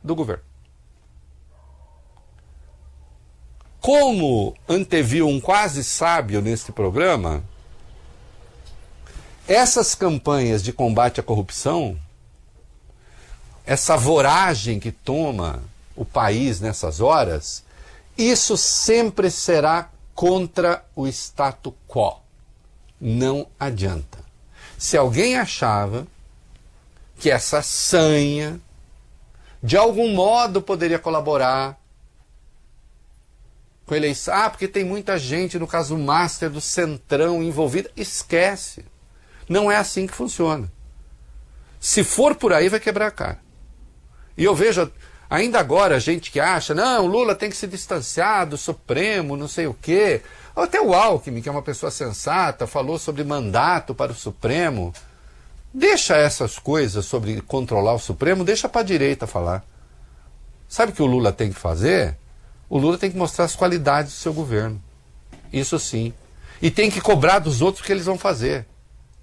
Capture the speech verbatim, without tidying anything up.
do governo. Como anteviu um quase sábio neste programa, essas campanhas de combate à corrupção, essa voragem que toma o país nessas horas, isso sempre será contra o status quo. Não adianta. Se alguém achava que essa sanha de algum modo poderia colaborar com a eleição, ah, porque tem muita gente, no caso Master do Centrão envolvida, esquece. Não é assim que funciona. Se for por aí, vai quebrar a cara. E eu vejo ainda agora gente que acha, não, o Lula tem que se distanciar do Supremo, não sei o quê. Até o Alckmin, que é uma pessoa sensata, falou sobre mandato para o Supremo. Deixa essas coisas sobre controlar o Supremo, deixa para a direita falar. Sabe o que o Lula tem que fazer? O Lula tem que mostrar as qualidades do seu governo. Isso sim. E tem que cobrar dos outros o que eles vão fazer.